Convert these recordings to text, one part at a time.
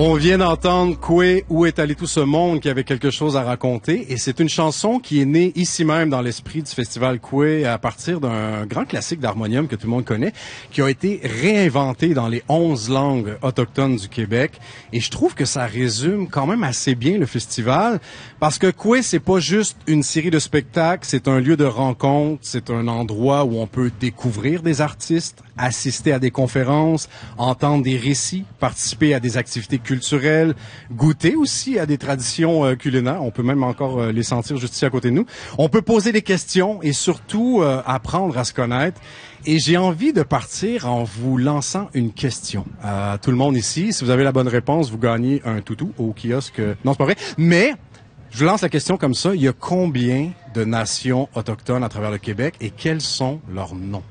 On vient d'entendre Koué, où est allé tout ce monde, qui avait quelque chose à raconter. Et c'est une chanson qui est née ici même dans l'esprit du festival Koué à partir d'un grand classique d'harmonium que tout le monde connaît, qui a été réinventé dans les 11 langues autochtones du Québec. Et je trouve que ça résume quand même assez bien le festival, parce que Koué, c'est pas juste une série de spectacles, c'est un lieu de rencontre, c'est un endroit où on peut découvrir des artistes, assister à des conférences, entendre des récits, participer à des activités culturelles, goûter aussi à des traditions culinaires. On peut même encore les sentir juste ici à côté de nous. On peut poser des questions et surtout apprendre à se connaître. Et j'ai envie de partir en vous lançant une question à tout le monde ici. Si vous avez la bonne réponse, vous gagnez un toutou au kiosque. Non, c'est pas vrai. Mais je vous lance la question comme ça. Il y a combien de nations autochtones à travers le Québec et quels sont leurs noms?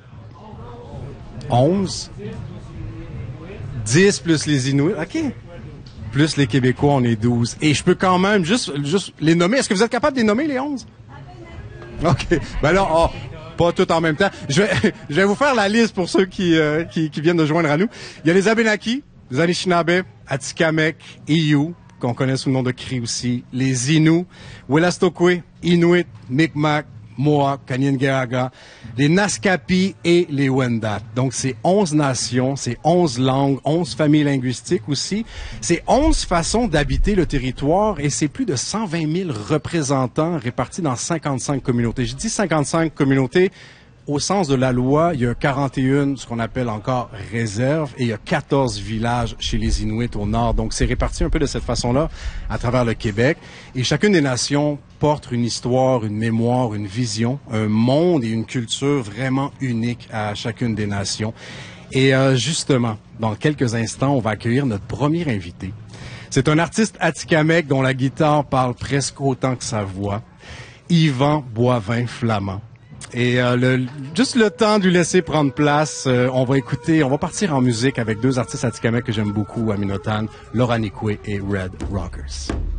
11? 10 plus les Inuits? OK. Plus les Québécois, on est 12. Et je peux quand même juste les nommer. Est-ce que vous êtes capable de les nommer, les 11? OK. Ben là, pas tout en même temps. Je vais vous faire la liste pour ceux qui viennent de joindre à nous. Il y a les Abénakis, les Anishinaabe, Atikamekw, Iyou, qu'on connaît sous le nom de Cri aussi, les Inuits, Wellastokwe, Inuit, Mi'kmaq, Mohawk, Kanien'kehá:ka, les Naskapi et les Wendat. Donc, c'est 11 nations, c'est 11 langues, 11 familles linguistiques aussi. C'est 11 façons d'habiter le territoire et c'est plus de 120 000 représentants répartis dans 55 communautés. Je dis 55 communautés. Au sens de la loi, il y a 41, ce qu'on appelle encore réserves, et il y a 14 villages chez les Inuits au nord. Donc, c'est réparti un peu de cette façon-là à travers le Québec. Et chacune des nations porte une histoire, une mémoire, une vision, un monde et une culture vraiment unique à chacune des nations. Et justement, dans quelques instants, on va accueillir notre premier invité. C'est un artiste atikamekw dont la guitare parle presque autant que sa voix, Yvan Boivin-Flamand. Et juste le temps de lui laisser prendre place, on va partir en musique avec deux artistes atikamekw que j'aime beaucoup, Aminotan, Laura Nikwe et Red Rockers.